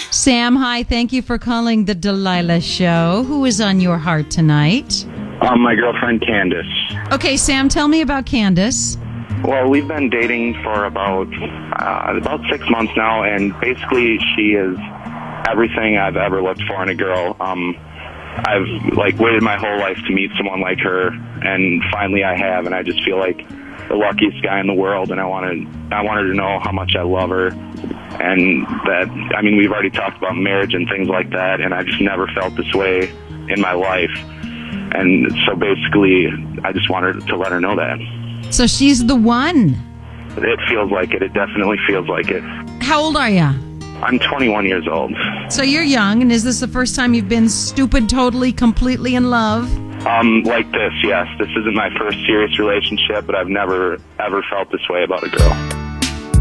Sam, hi. Thank you for calling the Delilah Show. Who is on your heart tonight? My girlfriend, Candace. Okay, Sam, tell me about Candace. Well, we've been dating for about 6 months now, and basically she is everything I've ever looked for in a girl. I've waited my whole life to meet someone like her, and finally I have, and I just feel like the luckiest guy in the world, and I want her to know how much I love her, and that, we've already talked about marriage and things like that, and I just never felt this way in my life, and so basically I just want her to let her know that. So she's the one. It feels like it. It definitely feels like it. How old are you? I'm 21 years old. So you're young, and is this the first time you've been stupid, totally, completely in love? Like this, yes. This isn't my first serious relationship, but I've never, ever felt this way about a girl.